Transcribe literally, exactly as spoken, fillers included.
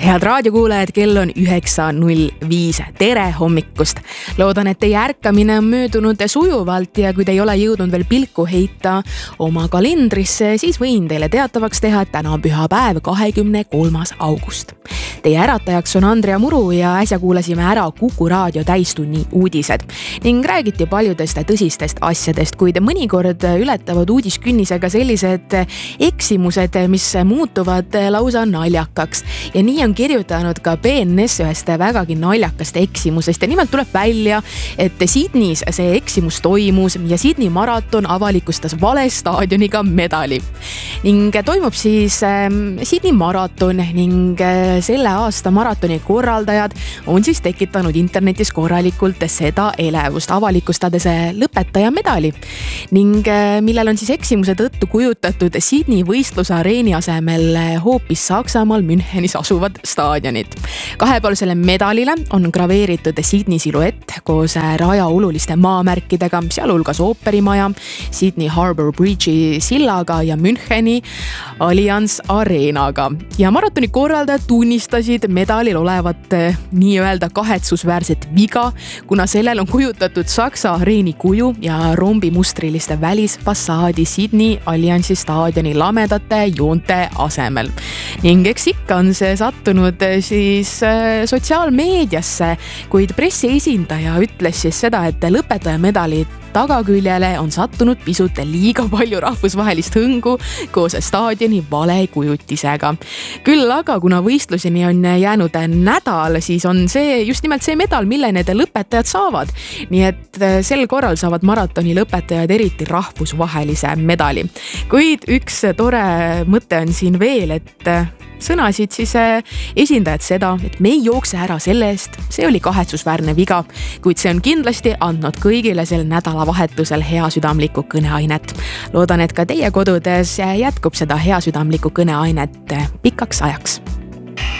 Head raadiokuulajad, kell on üheksa null viis. Tere hommikust! Loodan, et teie ärkamine on möödunud sujuvalt ja kui te ei ole jõudnud veel pilku heita oma kalendrisse, siis võin teile teatavaks teha, et täna on pühapäev, kahekümne kolmas august. Teie äratajaks on Andrea Muru ja äsja kuulasime ära Kuku raadio täistunni uudised ning räägiti paljudest tõsistest asjadest, kuid mõnikord ületavad uudiskünnisega sellised eksimused, mis muutuvad lausa naljakaks. Ja nii on kirjutanud ka B N S ühest vägagi naljakast eksimusest ja nimelt tuleb välja, et Sydneys see eksimus toimus ja Sydney maraton avalikustas vale staadioniga medali. Ning toimub siis ähm, Sydney maraton ning äh, selle aasta maratoni korraldajad on siis tekitanud internetis korralikult seda elevust, avalikustades lõpetaja medali ning äh, millel on siis eksimuse tõttu kujutatud Sydney võistlusareeni asemel hoopis Saksamaal Münchenis asuvad staadionit. Kahepoolsele medalile on graveeritud Sydney siluett koos raja oluliste maamärkidega, sealhulgas ooperimaja, Sydney Harbour Bridge'i sillaga ja Müncheni Allianz Arenaga. Ja maratoni korraldajad tunnistasid medalil olevat nii-öelda kahetsusväärset viga, kuna sellel on kujutatud Saksa areeni kuju ja rombimustriliste välisfassaadi Sydney Allianzi staadioni lamedate joonte asemel. Ning eks ikka on see sattunud siis sotsiaalmeediasse, kuid pressi esindaja ütles siis seda, et lõpetaja medali tagaküljele on sattunud pisut liiga palju rahvusvahelist hõngu koos staadioni valekujutisega. Küll aga, kuna võistluseni on jäänud nädal, siis on see just nimelt see medal, mille need lõpetajad saavad. Nii et sel korral saavad maratoni lõpetajad eriti rahvusvahelise medali. Kuid üks tore mõte on siin veel, et sõnasid siis esindajad seda, et me ei jookse ära selle eest, see oli kahetsusväärne viga, kuid see on kindlasti andnud kõigile sel nädalavahetusel hea südamlikku kõneainet. Loodan, et ka teie kodudes jätkub seda hea südamlikku kõneainet pikaks ajaks.